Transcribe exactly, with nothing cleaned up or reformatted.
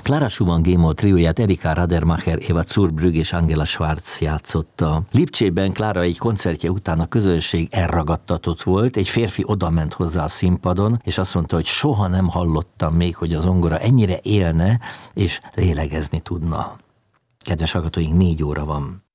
Clara Schumann G-moll trióját Erika Radermacher, Eva Zurbrügg és Angela Schwarz játszotta. Lipcsében Clara egy koncertje után a közönség elragadtatott volt, egy férfi odament hozzá a színpadon, és azt mondta, hogy soha nem hallottam még, hogy a zongora ennyire élne, és lélegezni tudna. Kedves hallgatóink, négy óra van.